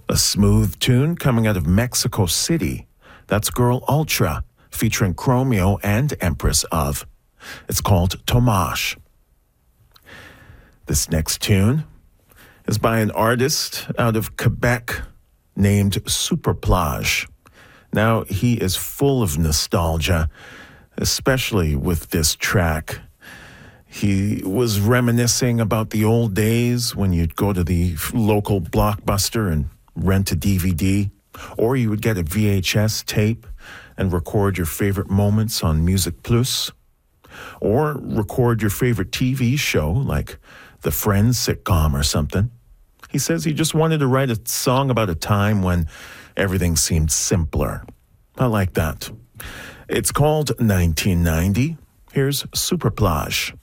A smooth tune coming out of Mexico City. That's Girl Ultra, featuring Chromeo and Empress of. It's called Tomash. This next tune is by an artist out of Quebec named Superplage. Now, he is full of nostalgia, especially with this track. He was reminiscing about the old days when you'd go to the local Blockbuster and rent a DVD, or you would get a VHS tape and record your favorite moments on Music Plus, or record your favorite TV show like the Friends sitcom or something. He says he just wanted to write a song about a time when everything seemed simpler. I like that. It's called 1990. Here's Superplage.